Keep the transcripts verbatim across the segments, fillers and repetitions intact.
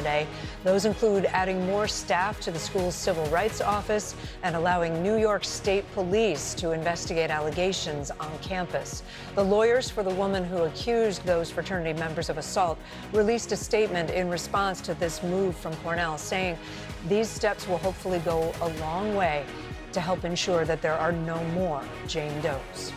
today. Those include adding more staff to the school's civil rights office and allowing New York State Police to investigate allegations on campus. The lawyers for the woman who accused those fraternity members of assault released a statement in response to this move from Cornell, saying these steps will hopefully go a long way to help ensure that there are no more Jane Does.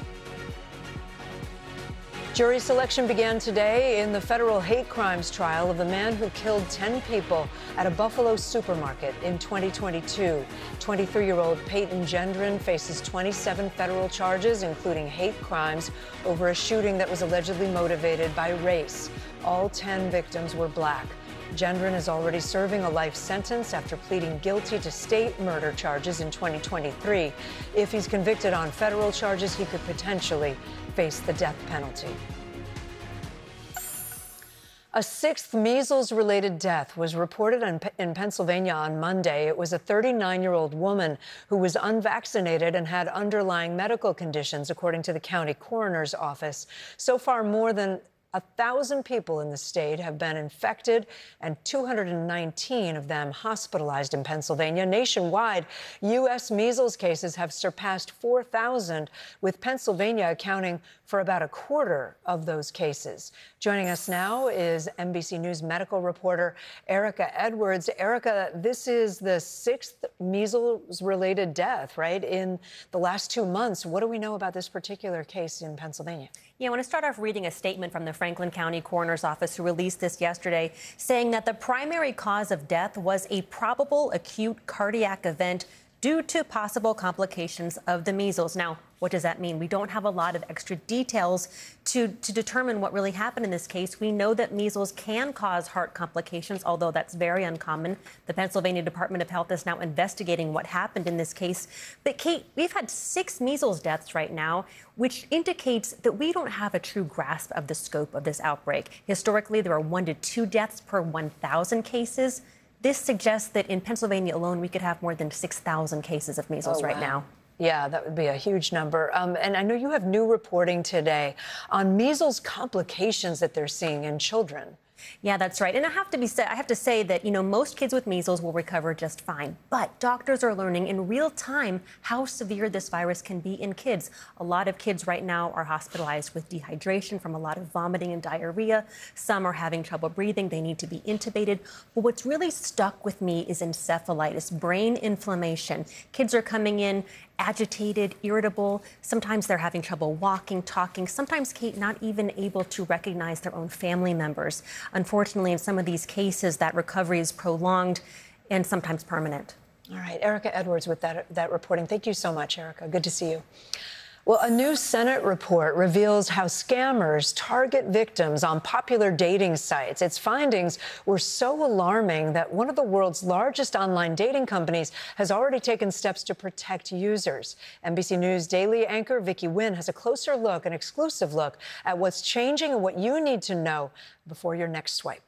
Jury selection began today in the federal hate crimes trial of the man who killed ten people at a Buffalo supermarket in twenty twenty-two. twenty-three-year-old Peyton Gendron faces twenty-seven federal charges, including hate crimes, over a shooting that was allegedly motivated by race. All ten victims were black. Gendron is already serving a life sentence after pleading guilty to state murder charges in twenty twenty-three. If he's convicted on federal charges, he could potentially face the death penalty. A sixth measles-related death was reported in, in Pennsylvania on Monday. It was a thirty-nine-year-old woman who was unvaccinated and had underlying medical conditions, according to the county coroner's office. So far, more than A thousand people in the state have been infected and two hundred nineteen of them hospitalized in Pennsylvania. Nationwide, U S measles cases have surpassed four thousand, with Pennsylvania accounting for about a quarter of those cases. Joining us now is N B C News medical reporter Erica Edwards. Erica, this is the sixth measles-related death, right, in the last two months. What do we know about this particular case in Pennsylvania? Yeah, I want to start off reading a statement from the Franklin County Coroner's Office, who released this yesterday, saying that the primary cause of death was a probable acute cardiac event due to possible complications of the measles. Now, what does that mean? We don't have a lot of extra details to, to determine what really happened in this case. We know that measles can cause heart complications, although that's very uncommon. The Pennsylvania Department of Health is now investigating what happened in this case. But, Kate, we've had six measles deaths right now, which indicates that we don't have a true grasp of the scope of this outbreak. Historically, there are one to two deaths per one thousand cases. This suggests that in Pennsylvania alone, we could have more than six thousand cases of measles oh, right wow. now. Yeah, that would be a huge number. Um, and I know you have new reporting today on measles complications that they're seeing in children. Yeah, that's right. And I have to be I have to say that, you know, most kids with measles will recover just fine. But doctors are learning in real time how severe this virus can be in kids. A lot of kids right now are hospitalized with dehydration from a lot of vomiting and diarrhea. Some are having trouble breathing. They need to be intubated. But what's really stuck with me is encephalitis, brain inflammation. Kids are coming in agitated, irritable. Sometimes they're having trouble walking, talking. Sometimes, Kate, not even able to recognize their own family members. Unfortunately, in some of these cases, that recovery is prolonged and sometimes permanent. All right, Erica Edwards with that, that reporting. Thank you so much, Erica. Good to see you. Well, a new Senate report reveals how scammers target victims on popular dating sites. Its findings were so alarming that one of the world's largest online dating companies has already taken steps to protect users. N B C News daily anchor Vicky Nguyen has a closer look, an exclusive look, at what's changing and what you need to know before your next swipe.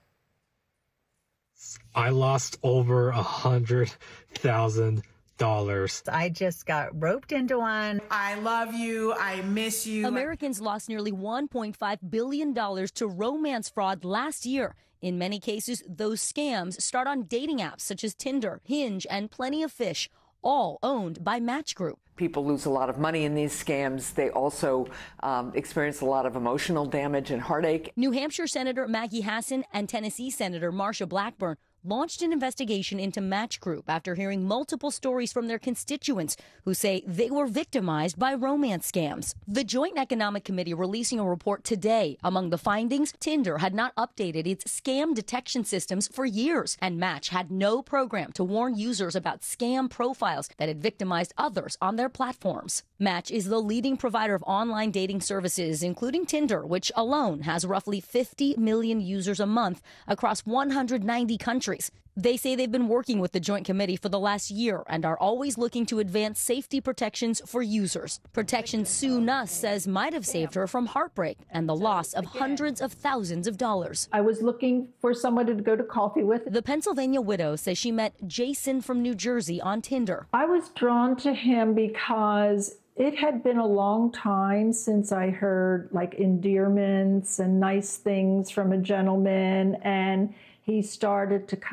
I lost over a hundred thousand dollars. I just got roped into one. I love you. I miss you. Americans lost nearly one point five billion dollars to romance fraud last year. In many cases, those scams start on dating apps such as Tinder, Hinge, and Plenty of Fish, all owned by Match Group. People lose a lot of money in these scams. They also um, experience a lot of emotional damage and heartache. New Hampshire Senator Maggie Hassan and Tennessee Senator Marsha Blackburn launched an investigation into Match Group after hearing multiple stories from their constituents who say they were victimized by romance scams. The Joint Economic Committee releasing a report today. Among the findings, Tinder had not updated its scam detection systems for years, and Match had no program to warn users about scam profiles that had victimized others on their platforms. Match is the leading provider of online dating services, including Tinder, which alone has roughly fifty million users a month across one hundred ninety countries. They say they've been working with the Joint Committee for the last year and are always looking to advance safety protections for users. Protections Sue Nuss says might have saved her from heartbreak and the loss of hundreds of thousands of dollars. I was looking for someone to go to coffee with. The Pennsylvania widow says she met Jason from New Jersey on Tinder. I was drawn to him because it had been a long time since I heard like endearments and nice things from a gentleman, and he started to